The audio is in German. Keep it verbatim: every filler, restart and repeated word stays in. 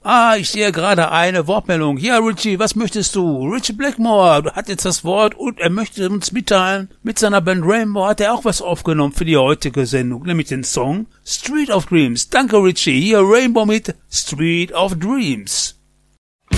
Ah, ich sehe gerade eine Wortmeldung. Ja, Richie, was möchtest du? Richie Blackmore hat jetzt das Wort und er möchte uns mitteilen, mit seiner Band Rainbow hat er auch was aufgenommen für die heutige Sendung, nämlich den Song Street of Dreams. Danke, Richie. Hier Rainbow mit Street of Dreams.